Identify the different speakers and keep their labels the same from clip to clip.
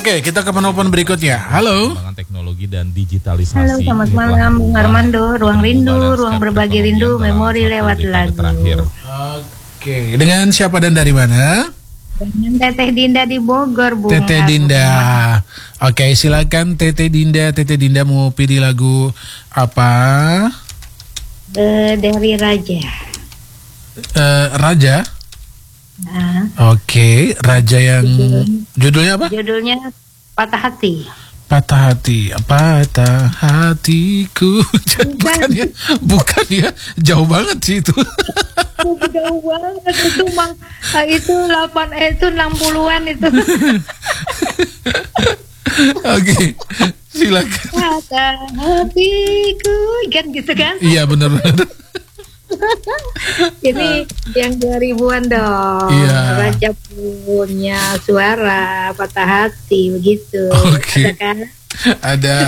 Speaker 1: Oke, kita ke penelpon berikutnya. Halo.
Speaker 2: Teknologi dan digitalisasi.
Speaker 3: Halo, selamat malam Bung Armando. Ruang rindu, ruang berbagi rindu, memori lewat lagu.
Speaker 1: Oke, dengan siapa dan dari mana?
Speaker 3: Dengan Teteh Dinda di Bogor, Bung.
Speaker 1: Teteh Dinda. Oke, silakan Teteh Dinda. Teteh Dinda mau pilih lagu apa?
Speaker 3: Dari Raja.
Speaker 1: Raja? Oke, Raja yang judulnya apa?
Speaker 3: Judulnya Patah Hati.
Speaker 1: Patah hati, patah hatiku. Bukan ya, jauh banget sih itu.
Speaker 3: Jauh banget itu mang. Itu 60-an itu.
Speaker 1: Oke, silakan.
Speaker 3: Patah hatiku, kan gitu kan?
Speaker 1: Iya benar-benar.
Speaker 3: Ini yang 2000-an dong.
Speaker 1: Iya.
Speaker 3: Raja punya suara patah hati begitu.
Speaker 1: Oke.
Speaker 3: Ada kan?
Speaker 1: Ada.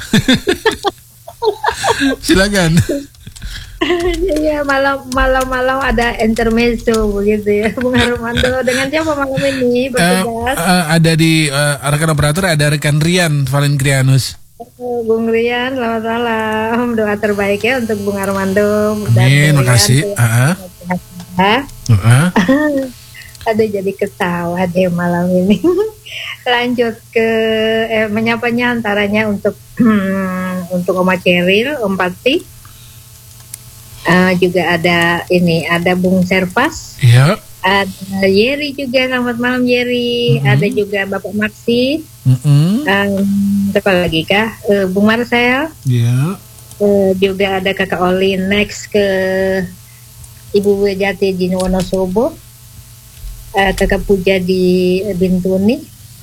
Speaker 1: Silakan.
Speaker 3: Iya, malam ada intermezzo begitu ya, Bung Armando. Dengan siapa malam ini bertugas?
Speaker 1: Ada di rekan operator, ada rekan Rian Valengrianus.
Speaker 3: Bung Rian, selamat malam. Doa terbaik ya untuk Bung Armando.
Speaker 1: Amin, makasih.
Speaker 3: Aduh, jadi ketawa deh malam ini. Lanjut ke menyapanya antaranya untuk untuk Oma Ceril, Om Pati. Juga ada Bung Servas.
Speaker 1: Iya.
Speaker 3: Ada Yeri juga, selamat malam Yeri. Ada juga Bapak Maksi. Siapa lagi kah? Bung Marcel.
Speaker 1: Iya.
Speaker 3: Juga ada Kakak Oli. Next ke Ibu Wejati di Wonosobo. Kakak Puja di Bintuni.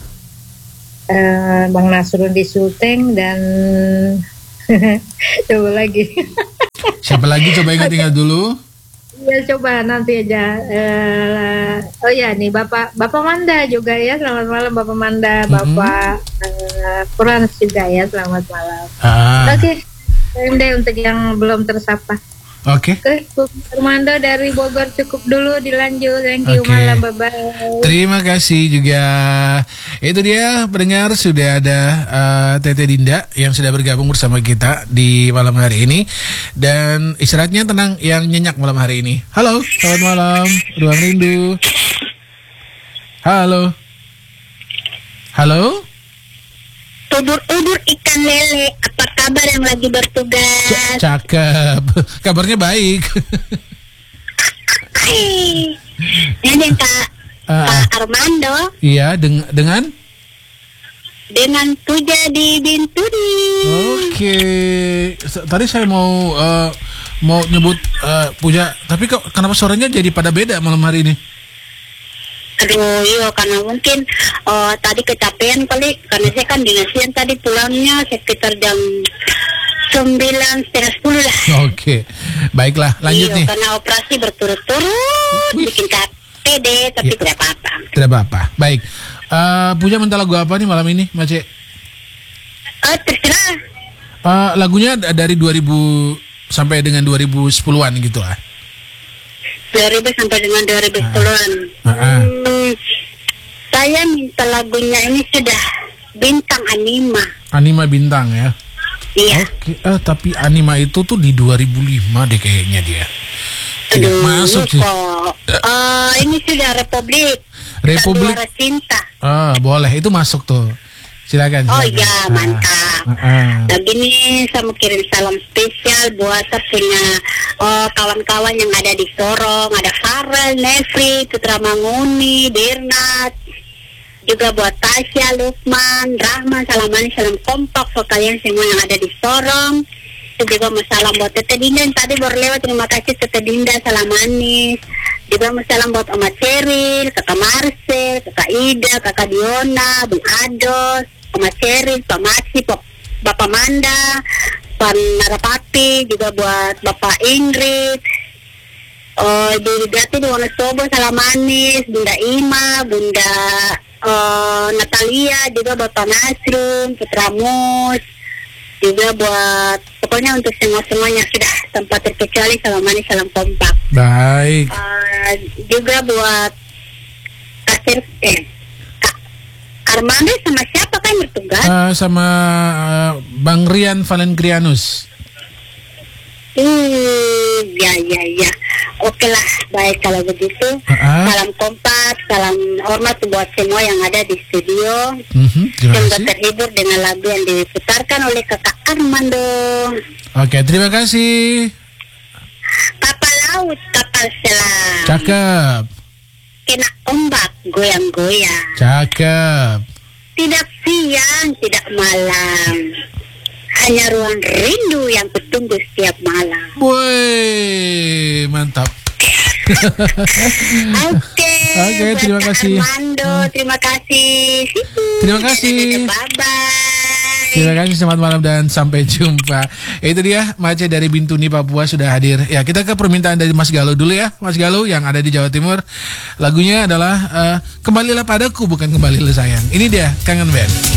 Speaker 3: Bang Nasrun di Sulteng dan coba lagi.
Speaker 1: Siapa lagi? Coba ingat-ingat dulu.
Speaker 3: Ya coba nanti aja. Oh ya nih Bapak Manda juga ya, selamat malam Bapak Manda. Bapak Frans juga ya, selamat malam. Oke, deh untuk yang belum tersapa.
Speaker 1: Oke.
Speaker 3: Bung Armando dari Bogor cukup dulu, dilanjut. Thank you, malam, bye-bye.
Speaker 1: Terima kasih juga. Itu dia pendengar, sudah ada Teteh Dinda yang sudah bergabung bersama kita di malam hari ini. Dan istirahatnya tenang yang nyenyak malam hari ini. Halo, selamat malam, Ruang Rindu. Halo. Halo.
Speaker 4: Ubur-ubur ikan lele, apa kabar yang lagi bertugas?
Speaker 1: Cakep, kabarnya baik.
Speaker 4: Ini Kak Armando.
Speaker 1: Iya, dengan
Speaker 4: Puja di Bintuni.
Speaker 1: Oke, tadi saya mau nyebut Puja, tapi kok kenapa suaranya jadi pada beda malam hari ini?
Speaker 4: Aduh, iya karena mungkin tadi kecapean kali, karena saya kan dinasian tadi pulangnya sekitar jam 9:30 lah.
Speaker 1: Oke, baiklah lanjut nih.
Speaker 4: Karena operasi berturut-turut bikin capek deh, tapi tidak apa-apa.
Speaker 1: Tidak apa-apa, baik. Puja minta lagu apa nih malam ini, Mace?
Speaker 4: Terserah.
Speaker 1: Lagunya dari 2000 sampai dengan 2010-an gitu lah.
Speaker 4: 2000 sampai dengan 2010-an. Saya minta lagunya ini sudah Bintang Anima.
Speaker 1: Anima Bintang ya.
Speaker 4: Iya.
Speaker 1: Oke, tapi Anima itu tuh di 2005 deh kayaknya dia. Tidak masuk sih.
Speaker 4: Ini sudah Republik Suara Cinta.
Speaker 1: Boleh, itu masuk tuh. Silakan.
Speaker 4: Oh iya, mantap. Nah gini, saya mau kirim salam spesial buat punya kawan-kawan yang ada di Sorong. Ada Farel, Nevi, Putra Manguni, Dirnat. Juga buat Tasya, Lukman, Rahman, salam manis, salam kompak buat kalian semua yang ada di Sorong. Itu juga mau salam buat Teteh Dinda yang tadi baru lewat. Terima kasih Teteh Dinda, salam manis. Juga mau salam buat Oma Ceril, Kakak Marcel, Kakak Ida, Kakak Diona, Bung Ados, Oma Ceril, Pak Maxi, Bapak Manda, Pak Narapati, juga buat Bapak Ingrid, Ibu Gati di Wonosobo, salam manis, Bunda Ima, Bunda Natalia, juga Bapak Nasrun, Putra Mus, juga buat pokoknya untuk semua-semuanya sudah tanpa terkecuali salam manis, salam kompak.
Speaker 1: Baik.
Speaker 4: Juga buat Kak Armando sama siapa siapa yang bertugas?
Speaker 1: Sama Bang Rian Valengrianus.
Speaker 4: Ya. Oke lah, baik kalau begitu. Salam kompak, salam hormat buat semua yang ada di studio. Semoga terhibur dengan lagu yang diputarkan oleh Kakak Armando.
Speaker 1: Oke, terima kasih.
Speaker 4: Kapal laut, kapal selam.
Speaker 1: Cakep.
Speaker 4: Kena ombak, goyang-goyang.
Speaker 1: Cakep.
Speaker 4: Tidak siang, tidak malam. Hanya ruang rindu yang kutunggu setiap malam.
Speaker 1: Woi, mantap.
Speaker 4: Oke,
Speaker 1: terima kasih.
Speaker 4: Armando, terima kasih.
Speaker 1: Terima kasih.
Speaker 4: Bye-bye.
Speaker 1: Terima kasih, selamat malam dan sampai jumpa. Itu dia Mace dari Bintuni, Papua sudah hadir. Ya, kita ke permintaan dari Mas Galuh dulu ya. Mas Galuh yang ada di Jawa Timur. Lagunya adalah Kembalilah Padaku, bukan Kembalilah Sayang. Ini dia, Kangen Band.